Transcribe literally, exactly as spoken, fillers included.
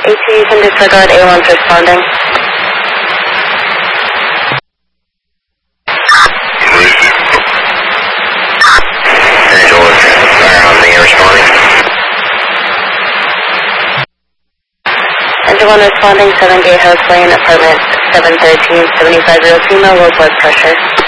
A two, you can disregard A one's responding. Angel is on me responding. Angel one responding, seven Gatehouse Lane, apartment seven thirteen, seventy-five real female, low blood pressure.